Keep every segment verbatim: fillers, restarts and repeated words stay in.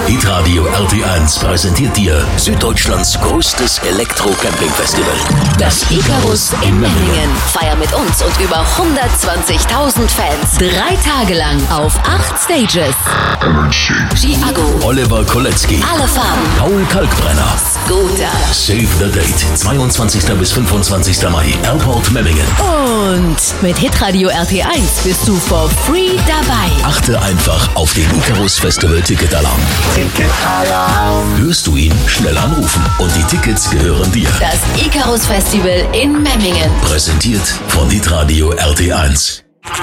Hitradio R T eins präsentiert dir Süddeutschlands größtes Elektro-Camping-Festival. Das Icarus in Memmingen. Feier mit uns und über hundertzwanzigtausend Fans. Drei Tage lang auf acht Stages. Chiago, Oliver Kolecki, Alle Farben, Paul Kalkbrenner, Scooter, Save the Date, zweiundzwanzigster bis fünfundzwanzigster Mai, Airport Memmingen. Und mit Hitradio R T eins bist du for free dabei. Achte einfach auf den Icarus Festival Ticketalarm. Ticketalarm. Hörst du ihn? Schnell anrufen und die Tickets gehören dir. Das Icarus Festival in Memmingen. Präsentiert von Hitradio R T eins.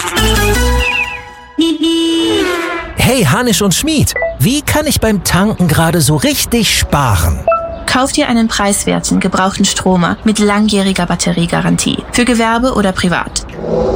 Hey Hanisch und Schmid, wie kann ich beim Tanken gerade so richtig sparen? Kauf dir einen preiswerten, gebrauchten Stromer mit langjähriger Batteriegarantie. Für Gewerbe oder privat.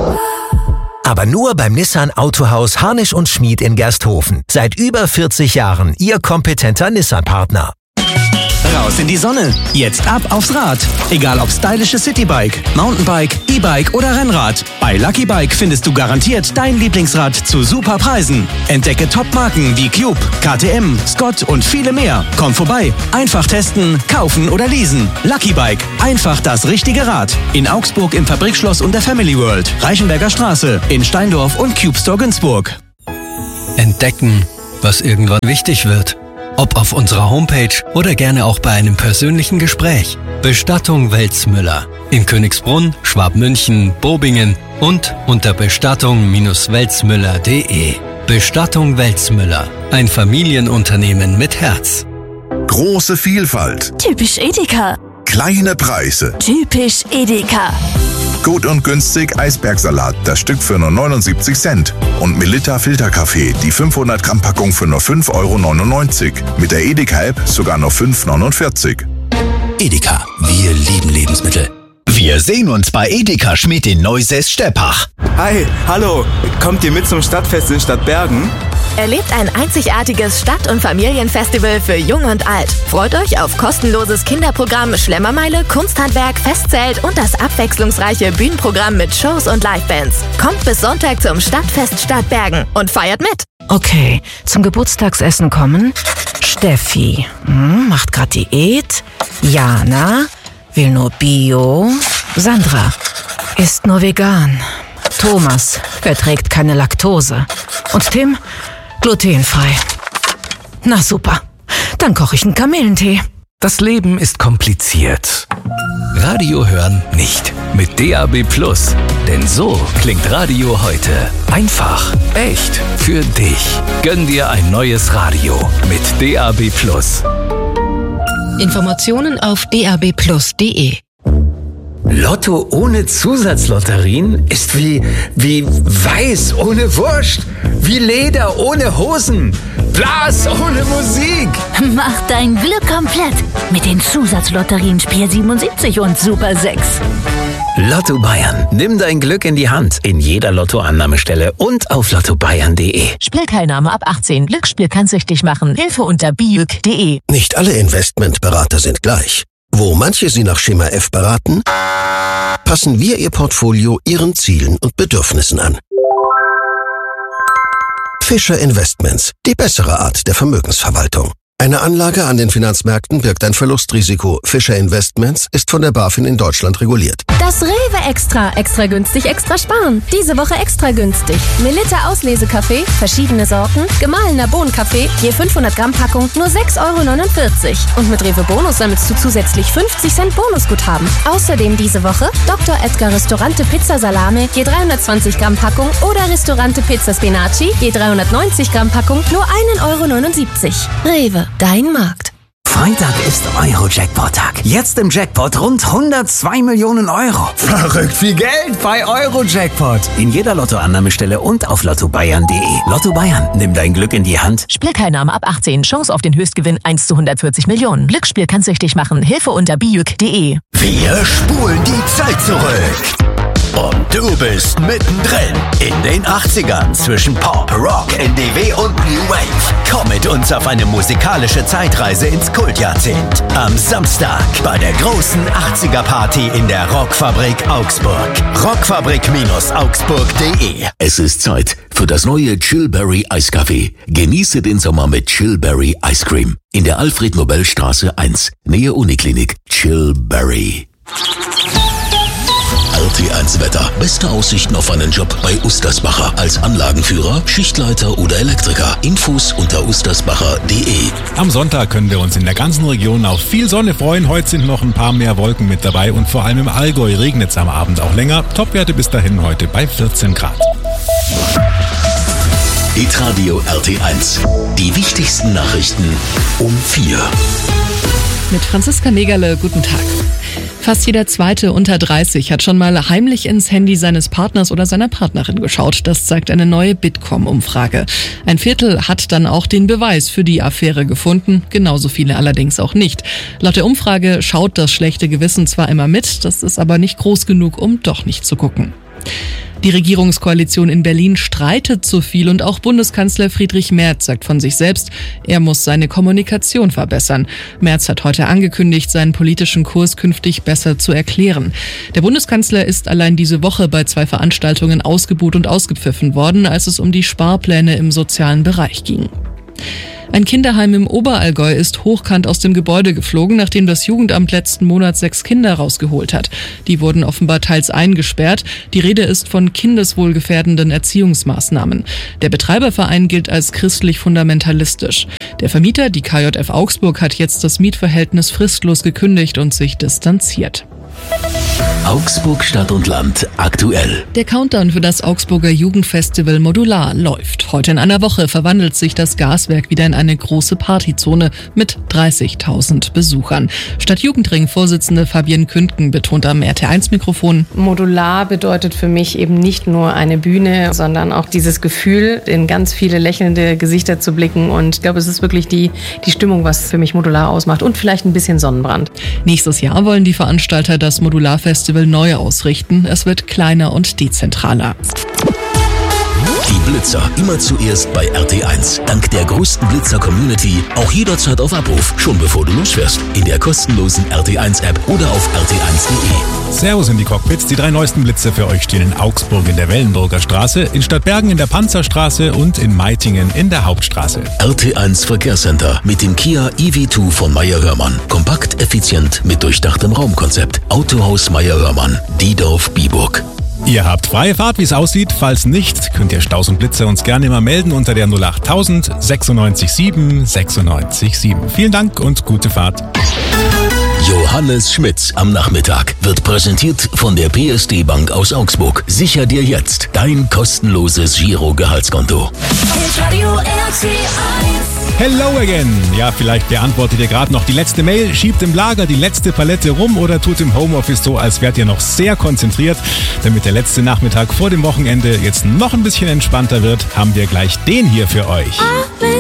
Aber nur beim Nissan Autohaus Hanisch und Schmid in Gersthofen. Seit über vierzig Jahren Ihr kompetenter Nissan-Partner. Raus in die Sonne. Jetzt ab aufs Rad. Egal ob stylische Citybike, Mountainbike, E-Bike oder Rennrad. Bei Lucky Bike findest du garantiert dein Lieblingsrad zu super Preisen. Entdecke Top-Marken wie Cube, K T M, Scott und viele mehr. Komm vorbei. Einfach testen, kaufen oder leasen. Lucky Bike. Einfach das richtige Rad. In Augsburg im Fabrikschloss und der Family World. Reichenberger Straße. In Steindorf und Cube Store Günzburg. Entdecken, was irgendwann wichtig wird. Ob auf unserer Homepage oder gerne auch bei einem persönlichen Gespräch. Bestattung Welzmüller. In Königsbrunn, Schwabmünchen, Bobingen und unter bestattung welzmüller punkt de. Bestattung Welzmüller. Ein Familienunternehmen mit Herz. Große Vielfalt. Typisch Edeka. Kleine Preise. Typisch Edeka. Gut und günstig Eisbergsalat, das Stück für nur neunundsiebzig Cent. Und Melitta Filterkaffee, die fünfhundert Gramm Packung für nur fünf Euro neunundneunzig. Mit der Edeka-App sogar nur fünf Euro neunundvierzig. Edeka, wir lieben Lebensmittel. Wir sehen uns bei Edeka Schmid in Neusäß-Steppach. Hi, hallo, kommt ihr mit zum Stadtfest in Stadtbergen? Erlebt ein einzigartiges Stadt- und Familienfestival für Jung und Alt. Freut euch auf kostenloses Kinderprogramm, Schlemmermeile, Kunsthandwerk, Festzelt und das abwechslungsreiche Bühnenprogramm mit Shows und Livebands. Kommt bis Sonntag zum Stadtfest Stadtbergen und feiert mit. Okay, zum Geburtstagsessen kommen Steffi, hm, macht grad Diät, Jana, will nur Bio, Sandra, isst nur vegan, Thomas verträgt keine Laktose und Tim glutenfrei. Na super, dann koche ich einen Kamillentee. Das Leben ist kompliziert. Radio hören nicht. Mit D A B Plus. Denn so klingt Radio heute. Einfach, echt, für dich. Gönn dir ein neues Radio mit D A B Plus. Informationen auf d a b plus punkt de. Lotto ohne Zusatzlotterien ist wie, wie Weiß ohne Wurst, wie Leder ohne Hosen, Blas ohne Musik. Mach dein Glück komplett mit den Zusatzlotterien Spiel siebenundsiebzig und Super sechs. Lotto Bayern. Nimm dein Glück in die Hand. In jeder Lottoannahmestelle und auf lotto bayern punkt de. Spielteilnahme ab achtzehn. Glücksspiel kann süchtig machen. Hilfe unter biuk punkt de. Nicht alle Investmentberater sind gleich. Wo manche Sie nach Schema F beraten, passen wir Ihr Portfolio Ihren Zielen und Bedürfnissen an. Fischer Investments, die bessere Art der Vermögensverwaltung. Eine Anlage an den Finanzmärkten birgt ein Verlustrisiko. Fischer Investments ist von der BaFin in Deutschland reguliert. Das Rewe Extra. Extra günstig, extra sparen. Diese Woche extra günstig. Melitta Auslesekaffee, verschiedene Sorten, gemahlener Bohnenkaffee, je fünfhundert Gramm Packung, nur sechs Euro neunundvierzig. Und mit Rewe Bonus sammelst du zusätzlich fünfzig Cent Bonusguthaben. Außerdem diese Woche Doktor Edgar Ristorante Pizza Salame, je dreihundertzwanzig Gramm Packung oder Ristorante Pizza Spinaci, je dreihundertneunzig Gramm Packung, nur ein Euro neunundsiebzig. Rewe. Dein Markt. Freitag ist Euro-Jackpot-Tag. Jetzt im Jackpot rund hundertzwei Millionen Euro. Verrückt viel Geld bei Euro-Jackpot. In jeder Lottoannahmestelle und auf lotto bayern punkt de. Lotto Bayern, nimm dein Glück in die Hand. Spielteilnahme ab achtzehn. Chance auf den Höchstgewinn eins zu hundertvierzig Millionen. Glücksspiel kann süchtig machen. Hilfe unter biuk punkt de. Wir spulen die Zeit zurück. Und du bist mittendrin in den achtzigern zwischen Pop, Rock, N D W und New Wave. Komm mit uns auf eine musikalische Zeitreise ins Kultjahrzehnt. Am Samstag bei der großen achtziger-Party in der Rockfabrik Augsburg. rockfabrik Augsburg punkt de. Es ist Zeit für das neue Chillberry Eiskaffee. Genieße den Sommer mit Chillberry Ice Cream. In der Alfred-Nobel-Straße eins, Nähe Uniklinik. Chillberry. R T eins Wetter. Beste Aussichten auf einen Job bei Ustersbacher. Als Anlagenführer, Schichtleiter oder Elektriker. Infos unter ustersbacher punkt de. Am Sonntag können wir uns in der ganzen Region auf viel Sonne freuen. Heute sind noch ein paar mehr Wolken mit dabei und vor allem im Allgäu regnet es am Abend auch länger. Topwerte bis dahin heute bei vierzehn Grad. Hitradio R T eins. Die wichtigsten Nachrichten um vier. Mit Franziska Megerle, guten Tag. Fast jeder Zweite unter dreißig hat schon mal heimlich ins Handy seines Partners oder seiner Partnerin geschaut. Das zeigt eine neue Bitkom-Umfrage. Ein Viertel hat dann auch den Beweis für die Affäre gefunden, genauso viele allerdings auch nicht. Laut der Umfrage schaut das schlechte Gewissen zwar immer mit, das ist aber nicht groß genug, um doch nicht zu gucken. Die Regierungskoalition in Berlin streitet zu viel und auch Bundeskanzler Friedrich Merz sagt von sich selbst, er muss seine Kommunikation verbessern. Merz hat heute angekündigt, seinen politischen Kurs künftig besser zu erklären. Der Bundeskanzler ist allein diese Woche bei zwei Veranstaltungen ausgebuht und ausgepfiffen worden, als es um die Sparpläne im sozialen Bereich ging. Ein Kinderheim im Oberallgäu ist hochkant aus dem Gebäude geflogen, nachdem das Jugendamt letzten Monat sechs Kinder rausgeholt hat. Die wurden offenbar teils eingesperrt. Die Rede ist von kindeswohlgefährdenden Erziehungsmaßnahmen. Der Betreiberverein gilt als christlich-fundamentalistisch. Der Vermieter, die K J F Augsburg, hat jetzt das Mietverhältnis fristlos gekündigt und sich distanziert. Augsburg Stadt und Land aktuell. Der Countdown für das Augsburger Jugendfestival Modular läuft. Heute in einer Woche verwandelt sich das Gaswerk wieder in eine große Partyzone mit dreißigtausend Besuchern. Stadtjugendring-Vorsitzende Fabienne Kündgen betont am R T eins Mikrofon: Modular bedeutet für mich eben nicht nur eine Bühne, sondern auch dieses Gefühl, in ganz viele lächelnde Gesichter zu blicken. Und ich glaube, es ist wirklich die, die Stimmung, was für mich Modular ausmacht. Und vielleicht ein bisschen Sonnenbrand. Nächstes Jahr wollen die Veranstalter das Modular-Festival neu ausrichten. Es wird kleiner und dezentraler. Die Blitzer immer zuerst bei R T eins. Dank der größten Blitzer-Community auch jederzeit auf Abruf, schon bevor du losfährst. In der kostenlosen R T eins App oder auf r t eins punkt de. Servus in die Cockpits. Die drei neuesten Blitze für euch stehen in Augsburg in der Wellenburger Straße, in Stadtbergen in der Panzerstraße und in Meitingen in der Hauptstraße. R T eins Verkehrscenter mit dem Kia E V zwei von Meyer-Hörmann. Kompakt, effizient mit durchdachtem Raumkonzept. Autohaus Meyer-Hörmann, Diedorf-Biburg. Ihr habt freie Fahrt, wie es aussieht. Falls nicht, könnt ihr Staus und Blitze uns gerne immer melden unter der null acht null null sechsundneunzig sieben sechsundneunzig sieben. Vielen Dank und gute Fahrt. Johannes Schmitz am Nachmittag wird präsentiert von der P S D Bank aus Augsburg. Sicher dir jetzt dein kostenloses Giro-Gehaltskonto. Hello again. Ja, vielleicht beantwortet ihr gerade noch die letzte Mail, schiebt im Lager die letzte Palette rum oder tut im Homeoffice so, als wärt ihr noch sehr konzentriert. Damit der letzte Nachmittag vor dem Wochenende jetzt noch ein bisschen entspannter wird, haben wir gleich den hier für euch.